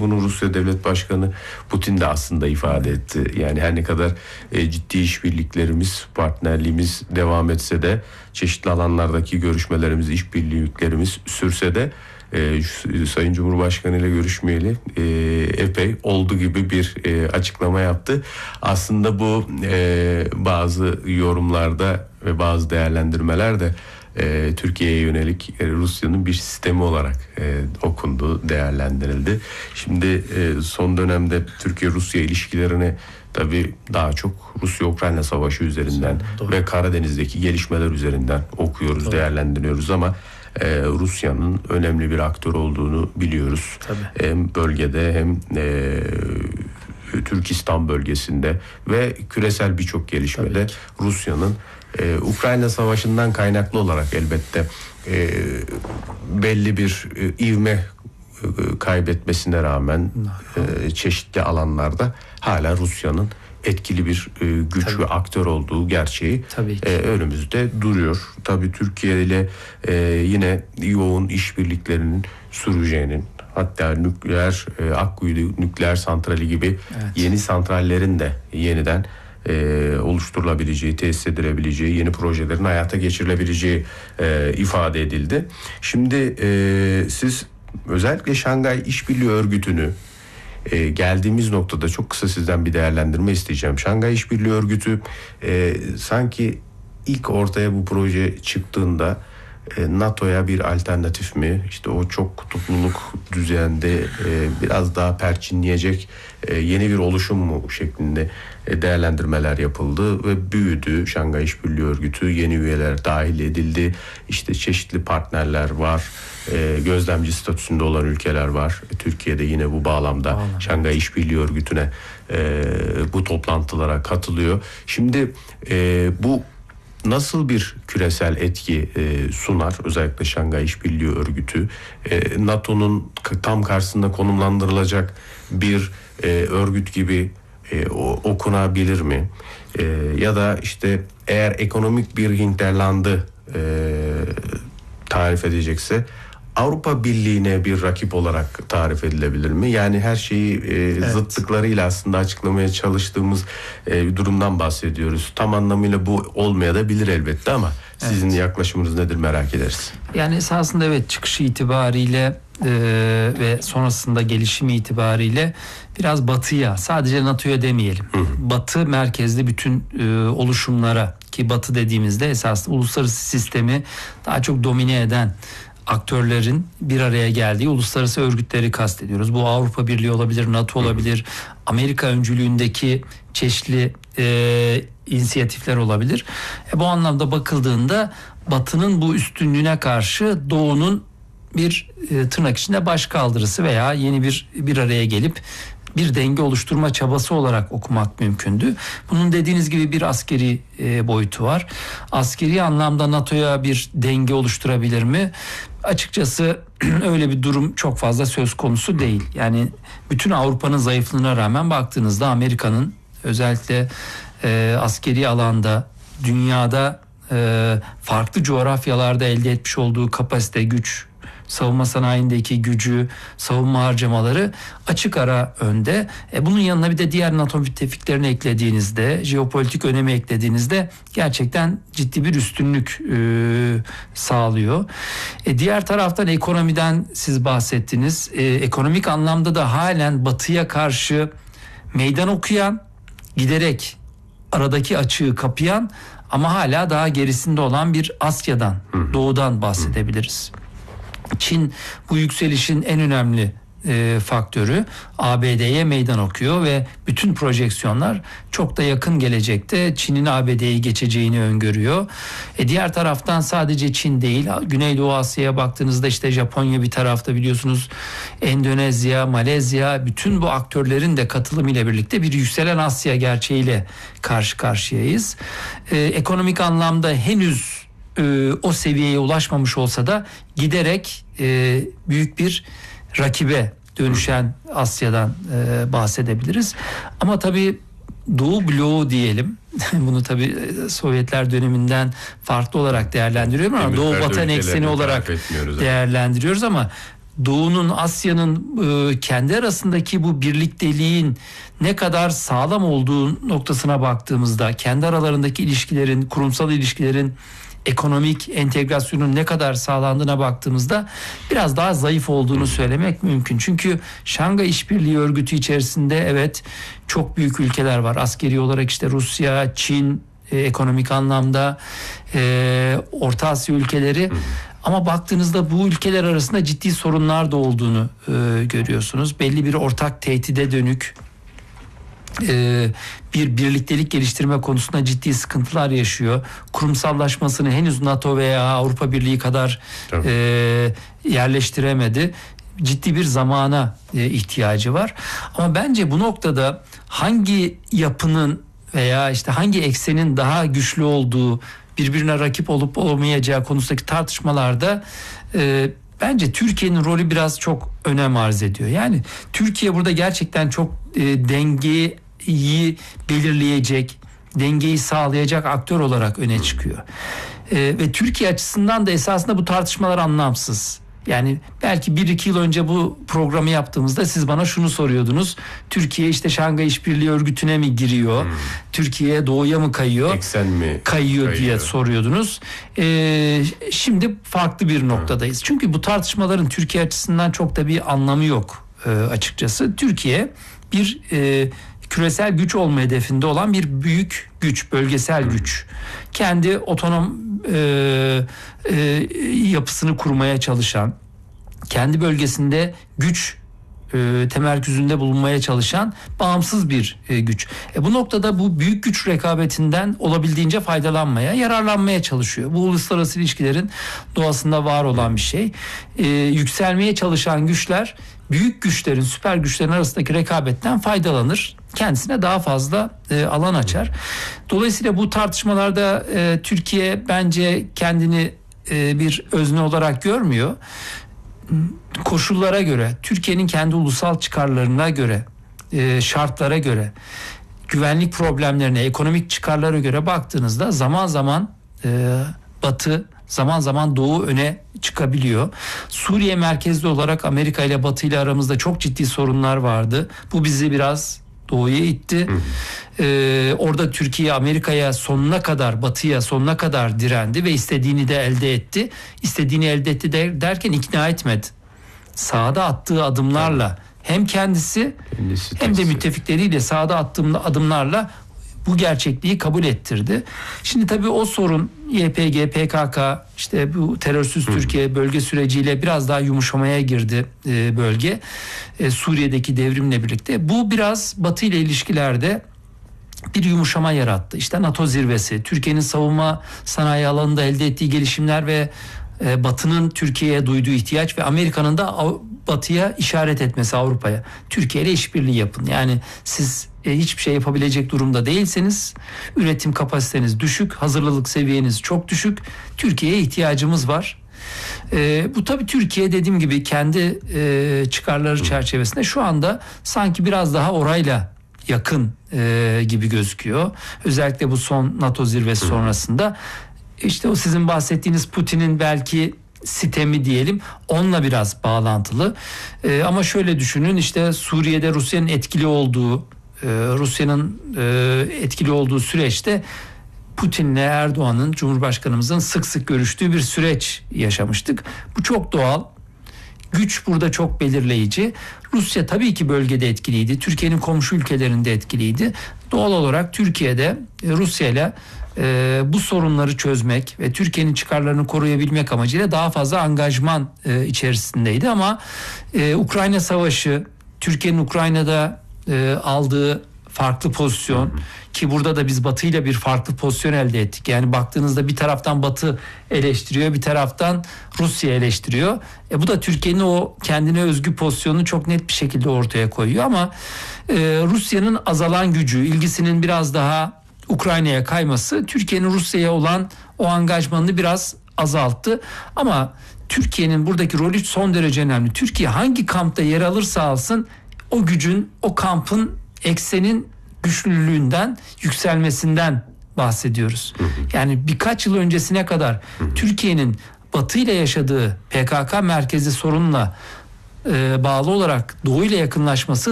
bunu Rusya Devlet Başkanı Putin de aslında ifade etti. Yani her ne kadar ciddi işbirliklerimiz, partnerliğimiz devam etse de, çeşitli alanlardaki görüşmelerimiz, işbirliklerimiz sürse de Sayın Cumhurbaşkanı ile görüşmeyeli epey oldu gibi bir açıklama yaptı. Aslında bu bazı yorumlarda ve bazı değerlendirmelerde Türkiye'ye yönelik Rusya'nın bir sistemi olarak okundu, değerlendirildi. Şimdi son dönemde Türkiye-Rusya ilişkilerini tabii daha çok Rusya-Ukrayna savaşı üzerinden ve Karadeniz'deki gelişmeler üzerinden okuyoruz, değerlendiriyoruz ama Rusya'nın önemli bir aktör olduğunu biliyoruz. Tabii. Hem bölgede hem Türkistan bölgesinde ve küresel birçok gelişmede Rusya'nın Ukrayna Savaşı'ndan kaynaklı olarak elbette belli bir ivme kaybetmesine rağmen çeşitli alanlarda hala Rusya'nın etkili bir güç ve aktör olduğu gerçeği önümüzde duruyor. Tabii Türkiye ile yine yoğun işbirliklerinin süreceğinin, hatta Akkuyu nükleer santrali gibi yeni santrallerin de yeniden oluşturulabileceği, tesis edilebileceği, yeni projelerin hayata geçirilebileceği ifade edildi. Şimdi siz özellikle Şangay İşbirliği Örgütü'nü geldiğimiz noktada çok kısa sizden bir değerlendirme isteyeceğim. Şangay İşbirliği Örgütü sanki ilk ortaya bu proje çıktığında NATO'ya bir alternatif mi? İşte o çok kutupluluk düzeyinde biraz daha perçinleyecek yeni bir oluşum mu şeklinde değerlendirmeler yapıldı ve büyüdü. Şangay İşbirliği Örgütü, yeni üyeler dahil edildi. İşte çeşitli partnerler var. Gözlemci statüsünde olan ülkeler var. Türkiye'de yine bu bağlamda Şangay İşbirliği Örgütü'ne bu toplantılara katılıyor. Şimdi bu nasıl bir küresel etki sunar? Özellikle Şangay İşbirliği Örgütü NATO'nun tam karşısında konumlandırılacak bir örgüt gibi okunabilir mi? Ya da işte eğer ekonomik bir hinterlandı tarif edecekse Avrupa Birliği'ne bir rakip olarak tarif edilebilir mi? Yani her şeyi zıtlıklarıyla aslında açıklamaya çalıştığımız bir durumdan bahsediyoruz. Tam anlamıyla bu olmayabilir elbette ama sizin yaklaşımınız nedir merak ederiz. Yani esasında çıkışı itibariyle ve sonrasında gelişimi itibariyle biraz batıya, sadece NATO'ya demeyelim. Batı merkezli bütün oluşumlara, ki batı dediğimizde esasında uluslararası sistemi daha çok domine eden aktörlerin bir araya geldiği uluslararası örgütleri kastediyoruz. Bu Avrupa Birliği olabilir, NATO olabilir, Amerika öncülüğündeki çeşitli inisiyatifler olabilir. Bu anlamda bakıldığında Batı'nın bu üstünlüğüne karşı Doğu'nun bir tırnak içinde başkaldırısı veya yeni bir araya gelip bir denge oluşturma çabası olarak okumak mümkündü. Bunun dediğiniz gibi bir askeri boyutu var. Askeri anlamda NATO'ya bir denge oluşturabilir mi? Açıkçası öyle bir durum çok fazla söz konusu değil. Yani bütün Avrupa'nın zayıflığına rağmen baktığınızda Amerika'nın özellikle askeri alanda dünyada farklı coğrafyalarda elde etmiş olduğu kapasite, güç, savunma sanayindeki gücü, savunma harcamaları açık ara önde. Bunun yanına bir de diğer NATO müttefiklerini eklediğinizde, jeopolitik önemi eklediğinizde gerçekten ciddi bir üstünlük sağlıyor. Diğer taraftan ekonomiden siz bahsettiniz. Ekonomik anlamda da halen Batı'ya karşı meydan okuyan, giderek aradaki açığı kapayan ama hala daha gerisinde olan bir Asya'dan, Doğu'dan bahsedebiliriz. Çin bu yükselişin en önemli faktörü, ABD'ye meydan okuyor ve bütün projeksiyonlar çok da yakın gelecekte Çin'in ABD'yi geçeceğini öngörüyor. Diğer taraftan sadece Çin değil, Güneydoğu Asya'ya baktığınızda işte Japonya bir tarafta, biliyorsunuz Endonezya, Malezya, bütün bu aktörlerin de katılımıyla birlikte bir yükselen Asya gerçeğiyle karşı karşıyayız. Ekonomik anlamda henüz o seviyeye ulaşmamış olsa da giderek büyük bir rakibe dönüşen Asya'dan bahsedebiliriz. Ama tabii Doğu bloğu diyelim. Bunu tabii Sovyetler döneminden farklı olarak değerlendiriyorum ama Doğu Batı ekseni olarak değerlendiriyoruz ama Doğu'nun, Asya'nın kendi arasındaki bu birlikteliğin ne kadar sağlam olduğu noktasına baktığımızda, kendi aralarındaki ilişkilerin, kurumsal ilişkilerin, ekonomik entegrasyonun ne kadar sağlandığına baktığımızda biraz daha zayıf olduğunu söylemek mümkün. Çünkü Şangay İşbirliği Örgütü içerisinde evet çok büyük ülkeler var. Askeri olarak işte Rusya, Çin, ekonomik anlamda Orta Asya ülkeleri. Ama baktığınızda bu ülkeler arasında ciddi sorunlar da olduğunu görüyorsunuz. Belli bir ortak tehdide dönük bir birliktelik geliştirme konusunda ciddi sıkıntılar yaşıyor. Kurumsallaşmasını henüz NATO veya Avrupa Birliği kadar yerleştiremedi. Ciddi bir zamana ihtiyacı var. Ama bence bu noktada hangi yapının veya işte hangi eksenin daha güçlü olduğu, birbirine rakip olup olamayacağı konusundaki tartışmalarda bence Türkiye'nin rolü biraz çok önem arz ediyor. Yani Türkiye burada gerçekten çok dengeyi belirleyecek, dengeyi sağlayacak aktör olarak öne çıkıyor. Ve Türkiye açısından da esasında bu tartışmalar anlamsız. Yani belki 1-2 yıl önce bu programı yaptığımızda siz bana şunu soruyordunuz. Türkiye işte Şangay İşbirliği Örgütü'ne mi giriyor? Türkiye doğuya mı kayıyor? Eksen mi kayıyor diye soruyordunuz. Şimdi farklı bir noktadayız. Çünkü bu tartışmaların Türkiye açısından çok da bir anlamı yok açıkçası. Türkiye bir küresel güç olma hedefinde olan bir büyük güç, bölgesel güç. Kendi otonom yapısını kurmaya çalışan, kendi bölgesinde güç temerküzünde bulunmaya çalışan bağımsız bir güç. Bu noktada bu büyük güç rekabetinden olabildiğince faydalanmaya, yararlanmaya çalışıyor. Bu uluslararası ilişkilerin doğasında var olan bir şey. Yükselmeye çalışan güçler büyük güçlerin, süper güçlerin arasındaki rekabetten faydalanır. Kendisine daha fazla alan açar. Dolayısıyla bu tartışmalarda Türkiye bence kendini bir özne olarak görmüyor. Koşullara göre, Türkiye'nin kendi ulusal çıkarlarına göre, şartlara göre, güvenlik problemlerine, ekonomik çıkarlara göre baktığınızda zaman zaman Batı, zaman zaman Doğu öne çıkabiliyor. Suriye merkezli olarak Amerika ile Batı ile aramızda çok ciddi sorunlar vardı. Bu bizi biraz Doğu'ya itti. Orada Türkiye Amerika'ya sonuna kadar, Batı'ya sonuna kadar direndi ve istediğini de elde etti. İstediğini elde etti derken ikna etmedi. Sahada attığı adımlarla hem kendisi hem de müttefikleriyle sahada attığı adımlarla bu gerçekliği kabul ettirdi. Şimdi tabii o sorun YPG, PKK, işte bu terörsüz Türkiye bölge süreciyle biraz daha yumuşamaya girdi bölge. Suriye'deki devrimle birlikte. Bu biraz Batı ile ilişkilerde bir yumuşama yarattı. İşte NATO zirvesi, Türkiye'nin savunma sanayi alanında elde ettiği gelişimler ve Batı'nın Türkiye'ye duyduğu ihtiyaç ve Amerika'nın da Batı'ya işaret etmesi, Avrupa'ya. Türkiye ile işbirliği yapın. Yani siz hiçbir şey yapabilecek durumda değilseniz, üretim kapasiteniz düşük, hazırlılık seviyeniz çok düşük. Türkiye'ye ihtiyacımız var. Bu tabii Türkiye dediğim gibi kendi çıkarları çerçevesinde şu anda sanki biraz daha orayla yakın gibi gözüküyor. Özellikle bu son NATO zirvesi sonrasında. İşte o sizin bahsettiğiniz Putin'in belki sitemi diyelim, onunla biraz bağlantılı. Ama şöyle düşünün, işte Suriye'de Rusya'nın etkili olduğu süreçte Putin'le Erdoğan'ın, Cumhurbaşkanımızın sık sık görüştüğü bir süreç yaşamıştık. Bu çok doğal. Güç burada çok belirleyici. Rusya tabii ki bölgede etkiliydi. Türkiye'nin komşu ülkelerinde etkiliydi. Doğal olarak Türkiye'de Rusya'yla bu sorunları çözmek ve Türkiye'nin çıkarlarını koruyabilmek amacıyla daha fazla angajman içerisindeydi. Ama Ukrayna Savaşı, Türkiye'nin Ukrayna'da aldığı farklı pozisyon, ki burada da biz Batı ile bir farklı pozisyon elde ettik. Yani baktığınızda bir taraftan Batı eleştiriyor, bir taraftan Rusya eleştiriyor. Bu da Türkiye'nin o kendine özgü pozisyonunu çok net bir şekilde ortaya koyuyor. Ama Rusya'nın azalan gücü, ilgisinin biraz daha Ukrayna'ya kayması Türkiye'nin Rusya'ya olan o angajmanını biraz azalttı. Ama Türkiye'nin buradaki rolü son derece önemli. Türkiye hangi kampta yer alırsa alsın o gücün, o kampın, eksenin güçlülüğünden, yükselmesinden bahsediyoruz. Yani birkaç yıl öncesine kadar Türkiye'nin Batı ile yaşadığı PKK merkezli sorunla bağlı olarak Doğu ile yakınlaşması